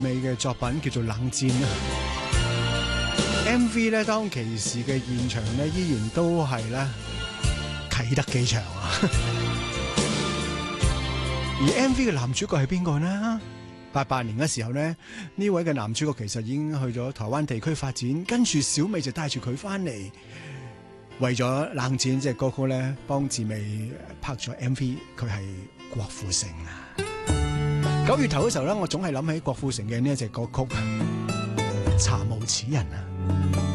美嘅作品叫做《冷戰》啊。MV 咧當其時嘅現場咧依然都係咧啟德機場啊。而 MV 嘅男主角係邊個呢？88年嘅時候呢，呢位嘅男主角其實已經去咗台灣地區發展，跟住小美就帶住佢翻嚟，為咗《冷戰》隻歌曲咧，幫志美拍咗 MV， 佢係郭富城啊。9月頭嘅時候咧，我總係諗起郭富城嘅呢一隻歌曲《查無此人》啊。